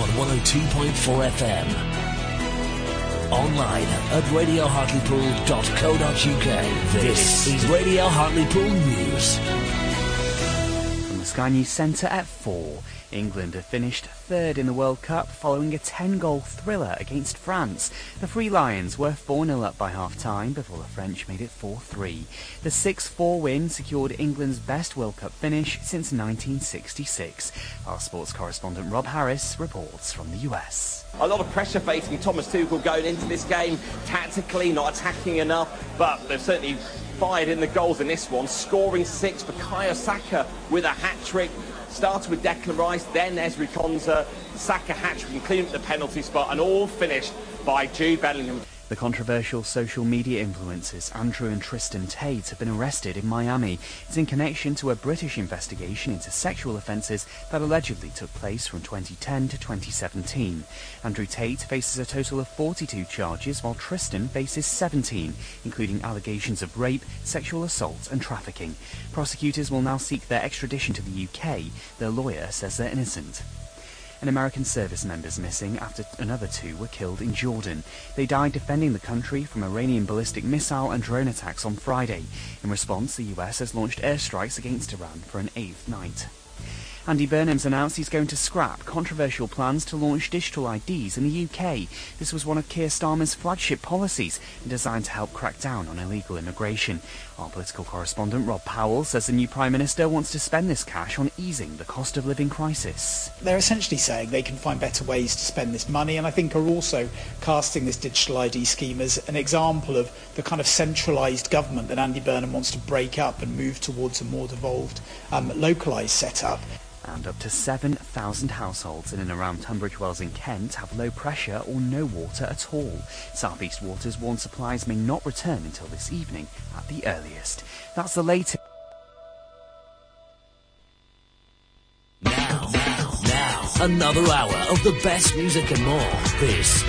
on 102.4 FM. Online at radiohartlepool.co.uk. This is Radio Hartlepool News. From the Sky News Centre at 4. England have finished third in the World Cup following a 10-goal thriller against France. The Three Lions were 4-0 up by half-time before the French made it 4-3. The 6-4 win secured England's best World Cup finish since 1966. Our sports correspondent Rob Harris reports from the US. A lot of pressure facing Thomas Tuchel going into this game, tactically not attacking enough, but they've certainly fired in the goals in this one, scoring 6 for Bukayo Saka with a hat-trick. Started with Declan Rice, then Ezri Konsa, Saka hat-trick and clean up the penalty spot, and all finished by Jude Bellingham. The controversial social media influencers Andrew and Tristan Tate have been arrested in Miami. It's in connection to a British investigation into sexual offences that allegedly took place from 2010 to 2017. Andrew Tate faces a total of 42 charges, while Tristan faces 17, including allegations of rape, sexual assault and trafficking. Prosecutors will now seek their extradition to the UK. Their lawyer says they're innocent. An American service member's missing after another 2 were killed in Jordan. They died defending the country from Iranian ballistic missile and drone attacks on Friday. In response, the US has launched airstrikes against Iran for an 8th night. Andy Burnham's announced he's going to scrap controversial plans to launch digital IDs in the UK. This was one of Keir Starmer's flagship policies and designed to help crack down on illegal immigration. Our political correspondent Rob Powell says the new Prime Minister wants to spend this cash on easing the cost of living crisis. They're essentially saying they can find better ways to spend this money, and I think are also casting this digital ID scheme as an example of the kind of centralised government that Andy Burnham wants to break up and move towards a more devolved, localised setup. And up to 7,000 households in and around Tunbridge Wells in Kent have low pressure or no water at all. South East Waters warn supplies may not return until this evening at the earliest. That's the latest. Now, another hour of the best music and more. This